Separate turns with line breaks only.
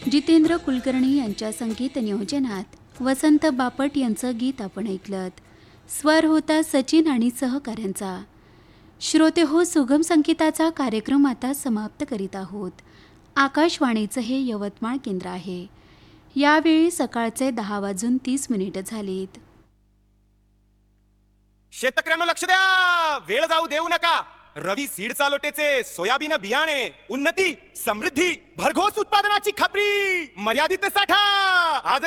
जितेंद्र कुलकर्णी यांच्या संगीत नियोजनात वसंत बापट यांचं गीत आपण ऐकलं. स्वर होता सचिन आणि सहकाऱ्यांचा. श्रोते हो, सुगम संगीताचा कार्यक्रम आता समाप्त करीत आहोत. आकाशवाणीचं हे यवतमाळ केंद्र आहे. यावेळी सकाळचे 10:30 झालीत.
शेतकऱ्यांना लक्ष द्या, वेळ जाऊ देऊ नका. रवी सीड चालोटेचे सोयाबीन बियाणे, उन्नती, समृद्धी, भरघोस उत्पादनाची खात्री, मर्यादित साठा. आज